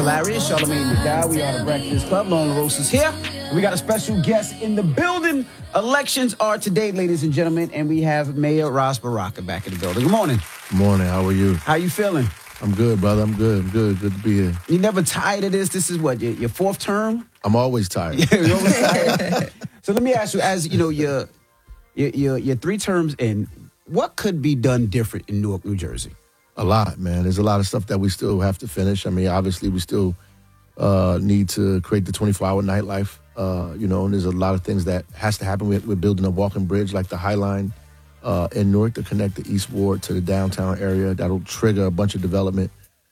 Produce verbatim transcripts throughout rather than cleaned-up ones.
Larry, Charlamagne the Guy. We are the Breakfast Club. Lauren Rose is here. We got a special guest in the building. Elections are today, ladies and gentlemen, and we have Mayor Ras Baraka back in the building. Good morning. Good morning. How are you? How you feeling? I'm good, brother. I'm good. I'm good. Good to be here. You never tired of this? This is what, your, your fourth term? I'm always tired. You're always tired. So let me ask you, as you know, your, your, your, your three terms in, what could be done different in Newark, New Jersey? A lot, man. There's a lot of stuff that we still have to finish. I mean, obviously, we still uh, need to create the twenty-four hour nightlife. Uh, you know, and there's a lot of things that has to happen. We're, we're building a walking bridge like the High Line uh, in Newark to connect the East Ward to the downtown area. That'll trigger a bunch of development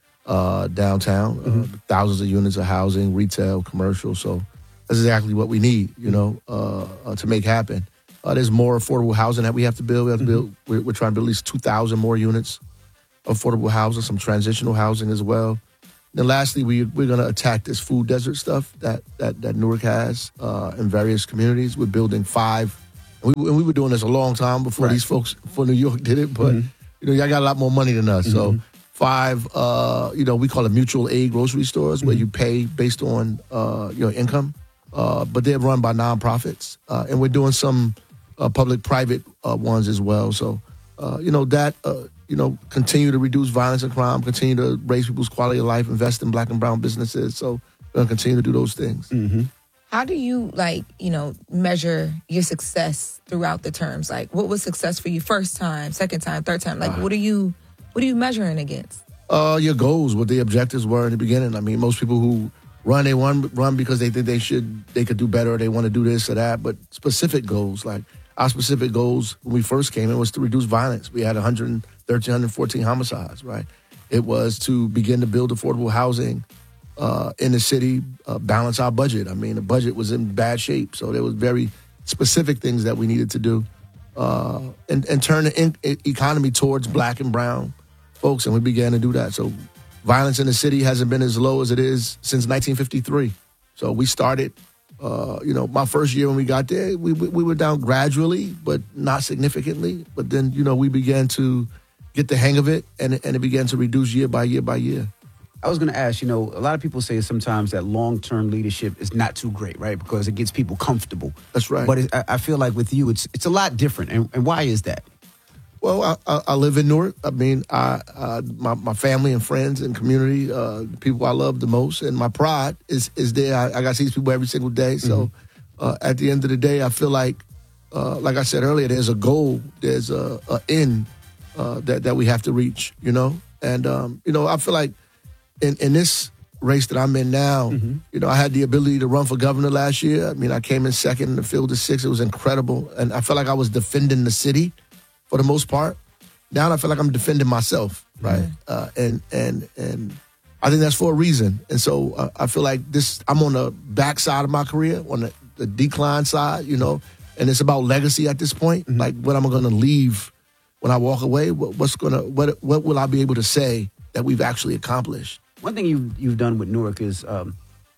uh, downtown. Mm-hmm. Uh, thousands of units of housing, retail, commercial. So that's exactly what we need, you know, uh, uh, to make happen. Uh, there's more affordable housing that we have to build. We have to mm-hmm. build. We're, we're trying to build at least two thousand more units. Affordable housing, some transitional housing as well. Then lastly, we, we're going to attack this food desert stuff that that, that Newark has uh, in various communities. We're building five. And we, and we were doing this a long time before right. these folks for New York did it. But, mm-hmm. you know, y'all got a lot more money than us. Mm-hmm. So five, uh, you know, we call it mutual aid grocery stores mm-hmm. where you pay based on uh, your income. Uh, but they're run by nonprofits. Uh, and we're doing some uh, public-private uh, ones as well. So, uh, you know, that... Uh, you know, continue to reduce violence and crime, continue to raise people's quality of life, invest in black and brown businesses. So we're going to continue to do those things. Mm-hmm. How do you, like, you know, measure your success throughout the terms? Like, what was success for you first time, second time, third time? Like, uh, what are you what are you measuring against? Uh, your goals, what the objectives were in the beginning. I mean, most people who run, they run, run because they think they should, they could do better, or they want to do this or that. But specific goals, like our specific goals when we first came in was to reduce violence. We had one hundred thirteen, one hundred fourteen homicides, right? It was to begin to build affordable housing uh, in the city, uh, balance our budget. I mean, the budget was in bad shape, so there was very specific things that we needed to do uh, and, and turn the in- economy towards black and brown folks, and we began to do that. So violence in the city hasn't been as low as it is since nineteen fifty-three. So we started, uh, you know, my first year when we got there, we, we were down gradually, but not significantly. But then, you know, we began to get the hang of it, and, and it began to reduce year by year by year. I was going to ask, you know, a lot of people say sometimes that long-term leadership is not too great, right? Because it gets people comfortable. That's right. But it, I, I feel like with you, it's it's a lot different. And, and why is that? Well, I, I, I live in Newark. I mean, I, uh, my, my family and friends and community, uh, the people I love the most, and my pride is is there. I, I got to see these people every single day. So mm-hmm. uh, at the end of the day, I feel like, uh, like I said earlier, there's a goal, there's a, a end uh, that, that we have to reach, you know? And, um, you know, I feel like in, in this race that I'm in now, mm-hmm. you know, I had the ability to run for governor last year. I mean, I came in second in the field of six. It was incredible. And I felt like I was defending the city for the most part. Now I feel like I'm defending myself, right? Mm-hmm. Uh, and and and I think that's for a reason. And so uh, I feel like this, I'm on the backside of my career, on the, the decline side, you know, and it's about legacy at this point. Mm-hmm. Like, what am I going to leave when I walk away? What, what's gonna what what will I be able to say that we've actually accomplished? One thing you've you've done with Newark is um,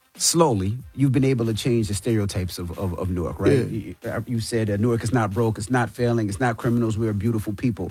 slowly you've been able to change the stereotypes of of, of Newark, right? Yeah. You, you said that Newark is not broke, it's not failing, it's not criminals. We're beautiful people.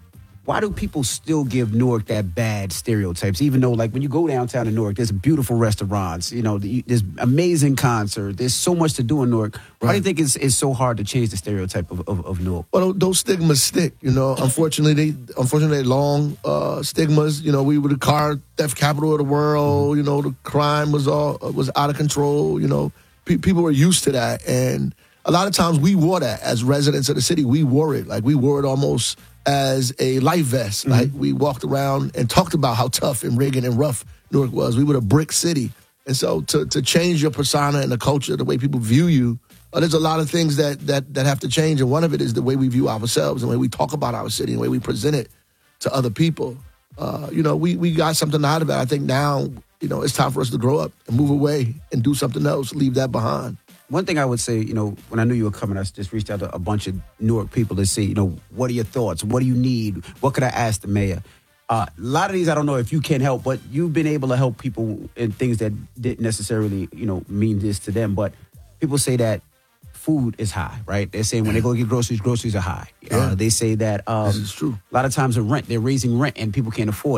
Why do people still give Newark that bad stereotypes? Even though, like, when you go downtown in Newark, there's beautiful restaurants, you know, there's amazing concerts, there's so much to do in Newark. Why right. do you think it's, it's so hard to change the stereotype of, of, of Newark? Well, those stigmas stick, you know. Unfortunately, they, unfortunately, long uh, stigmas. You know, we were the car theft capital of the world. Mm-hmm. You know, the crime was all was out of control. You know, Pe- people were used to that, and a lot of times we wore that as residents of the city. We wore it like we wore it almost as a life vest. Mm-hmm. Like, we walked around and talked about how tough and rugged and rough Newark was. We were a brick city. And so to to change your persona and the culture, the way people view you, uh, there's a lot of things that, that that have to change. And one of it is the way we view ourselves, and the way we talk about our city, and the way we present it to other people. Uh, you know, we, we got something out of it. I think now, you know, it's time for us to grow up and move away and do something else, leave that behind. One thing I would say, you know, when I knew you were coming, I just reached out to a bunch of Newark people to see, you know, what are your thoughts? What do you need? What could I ask the mayor? Uh, a lot of these, I don't know if you can help, but you've been able to help people in things that didn't necessarily, you know, mean this to them. But people say that food is high, right? They're saying when they go get groceries, groceries are high. Yeah. Uh, they say that um, this is true. A lot of times the rent, they're raising rent and people can't afford it.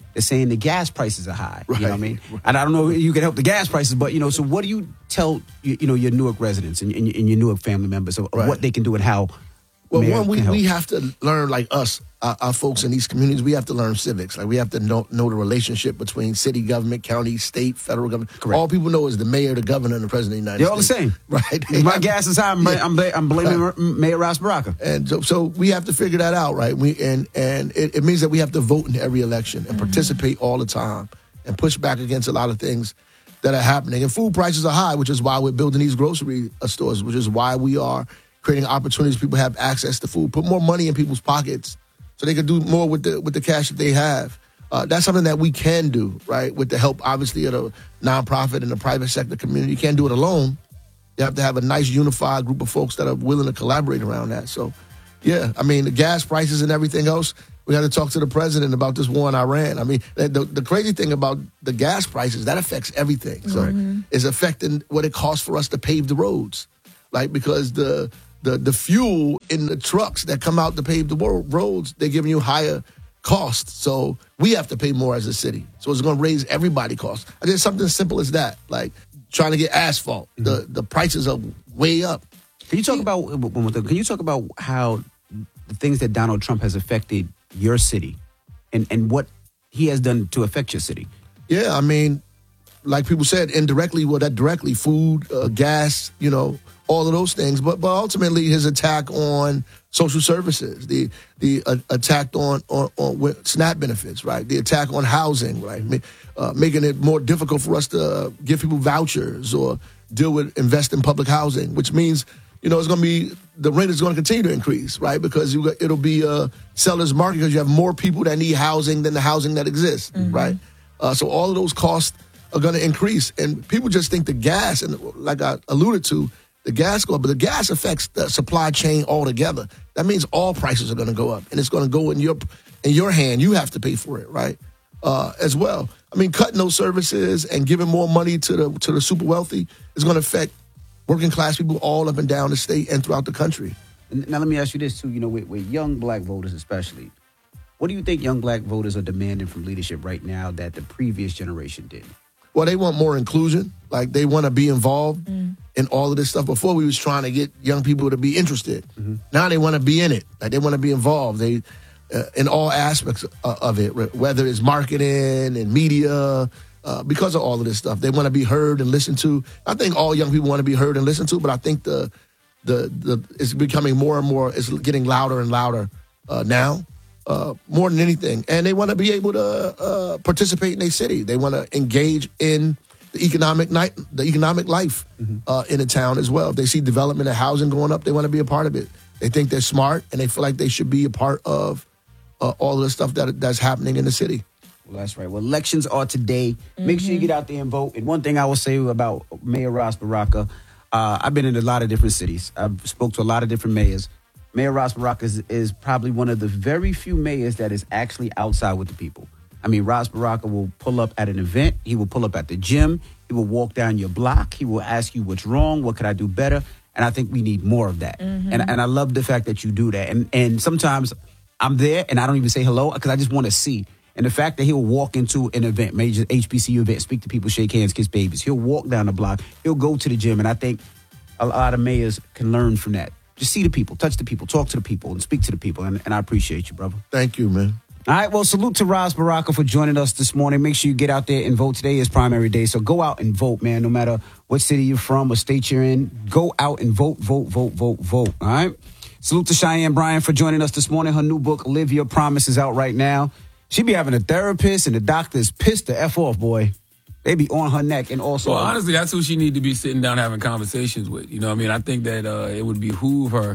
they're saying the gas prices are high. Right. You know what I mean? And I don't know if you can help the gas prices, but, you know, so what do you tell, you, you know, your Newark residents and, and, and your Newark family members of, of Right. what they can do and how Well, mayor one, we, can help? we have to learn, like us, our, our folks in these communities, we have to learn civics. Like, we have to know, know the relationship between city government, county, state, federal government. Correct. All people know is the mayor, the governor, and the president of the United They're all the States. same. Right. If my gas is high, I'm, bla- I'm, bla- I'm blaming Right. Mayor Ras Baraka. And so, so we have to figure that out, right? We and and it, it means that we have to vote in every election and participate all the time and push back against a lot of things that are happening. And food prices are high, which is why we're building these grocery uh, stores, which is why we are creating opportunities for people to have access to food, put more money in people's pockets so they can do more with the with the cash that they have. Uh, that's something that we can do, right? With the help, obviously, of the nonprofit and the private sector community. You can't do it alone. You have to have a nice, unified group of folks that are willing to collaborate around that. So, yeah, I mean, the gas prices and everything else, we got to talk to the president about this war in Iran. I mean, the, the crazy thing about the gas prices, that affects everything. So Mm-hmm. it's affecting what it costs for us to pave the roads, like because the the the fuel in the trucks that come out to pave the wo- roads, they're giving you higher costs. So we have to pay more as a city. So it's going to raise everybody costs. I did something as simple as that, like trying to get asphalt. Mm-hmm. The the prices are way up. Can you talk about one more thing? Can you talk about how the things that Donald Trump has affected your city and, and what he has done to affect your city? Yeah, I mean, like people said, indirectly, well, that directly, food, uh, gas, you know, all of those things. But but ultimately, his attack on social services, the the uh, attack on on, on with SNAP benefits, right? The attack on housing, right? Ma- Uh, making it more difficult for us to uh, give people vouchers or deal with invest in public housing, which means, you know, it's going to be, the rent is going to continue to increase, right? Because you, it'll be a seller's market because you have more people that need housing than the housing that exists, right? Uh, so all of those costs are going to increase. And people just think the gas, and like I alluded to, the gas go up, but the gas affects the supply chain altogether. That means all prices are going to go up, and it's going to go in your in your hand. You have to pay for it, right? Uh, as well. I mean, cutting those services and giving more money to the to the super wealthy is going to affect working class people all up and down the state and throughout the country. Now, let me ask you this, too, you know, with, with young black voters especially, what do you think young black voters are demanding from leadership right now that the previous generation didn't? Well, they want more inclusion. Like, they want to be involved mm. in all of this stuff. Before, we was trying to get young people to be interested. Mm-hmm. Now they want to be in it. Like, they want to be involved. They uh, in all aspects uh, of it, whether it's marketing and media, uh, because of all of this stuff. They want to be heard and listened to. I think all young people want to be heard and listened to, but I think the the the it's becoming more and more, it's getting louder and louder uh, now. Uh, more than anything. And they want to be able to uh, participate in their city. They want to engage in the economic night, the economic life mm-hmm. uh, in a town as well. If they see development of housing going up, they want to be a part of it. They think they're smart, and they feel like they should be a part of uh, all of the stuff that that's happening in the city. Well, that's right. Well, elections are today. Mm-hmm. Make sure you get out there and vote. And one thing I will say about Mayor Ras Baraka, uh, I've been in a lot of different cities. I've spoke to a lot of different mayors. Mayor Ras Baraka is, is probably one of the very few mayors that is actually outside with the people. I mean, Ras Baraka will pull up at an event. He will pull up at the gym. He will walk down your block. He will ask you what's wrong. What could I do better? And I think we need more of that. Mm-hmm. And and I love the fact that you do that. And and sometimes I'm there and I don't even say hello because I just want to see. And the fact that he'll walk into an event, major H B C U event, speak to people, shake hands, kiss babies. He'll walk down the block. He'll go to the gym. And I think a lot of mayors can learn from that. Just see the people, touch the people, talk to the people, and speak to the people. And, and I appreciate you, brother. Thank you, man. All right, well, salute to Ras Baraka for joining us this morning. Make sure you get out there and vote. Today is primary day, so go out and vote, man. No matter what city you're from or state you're in, go out and vote, vote, vote, vote, vote. All right? Salute to Cheyenne Bryan for joining us this morning. Her new book, Live Your Promise, is out right now. She be having a therapist, and the doctors pissed the F off, boy. They be on her neck and also... Well, honestly, that's who she need to be sitting down having conversations with. You know what I mean? I think that uh, it would behoove her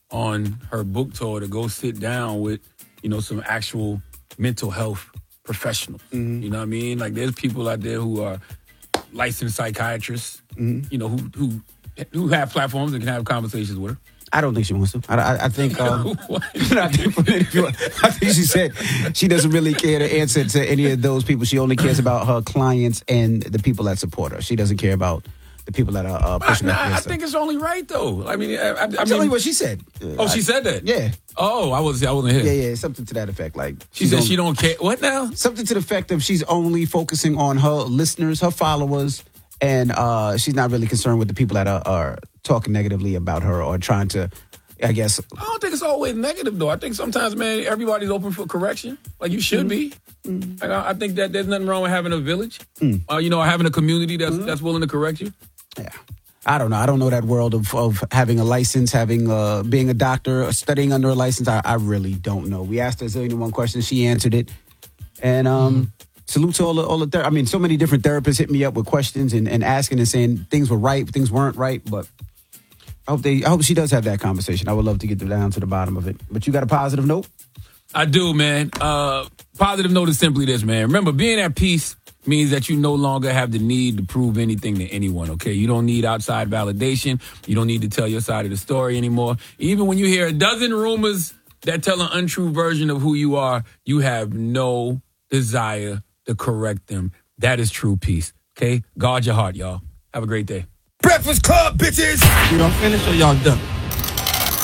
on her book tour to go sit down with, you know, some actual mental health professionals. Mm-hmm. You know what I mean? Like, there's people out there who are licensed psychiatrists, mm-hmm. you know, who who who have platforms and can have conversations with her. I don't think she wants to. I, I, I think. Um, I, think I think she said she doesn't really care to answer to any of those people. She only cares about her clients and the people that support her. She doesn't care about the the people that are uh, I, pushing back I, I against her. think it's only right though. I mean, I, I, I I'm mean, telling you what she said. oh, she said that. Yeah, Oh, I was I wasn't here. yeah, yeah. Something to that effect. Like She said she don't care. What now? something to the effect of she's only focusing on her listeners, her followers, and uh, she's not really concerned with the people that are, are talking negatively about her or trying to, I guess. I don't think it's always negative though. I think sometimes, man, everybody's open for correction. Like you should be. Like, I, I think that there's nothing wrong with having a village. Uh, you know, having a community that's that's willing to correct you. Yeah. I don't know. I don't know that world of, of having a license, having uh, being a doctor, or studying under a license. I, I really don't know. We asked her a zillion and one questions. She answered it. And um, salute to all the, all the ther- I mean, so many different therapists hit me up with questions and, and asking and saying things were right, things weren't right. But I hope they, I hope she does have that conversation. I would love to get down to the bottom of it. But you got a positive note? I do, man. Uh, positive note is simply this, man. Remember, being at peace means that you no longer have the need to prove anything to anyone, okay? You don't need outside validation. You don't need to tell your side of the story anymore. Even when you hear a dozen rumors that tell an untrue version of who you are, you have no desire to correct them. That is true peace, okay? Guard your heart, y'all. Have a great day. Breakfast Club, bitches! You don't finish or y'all done?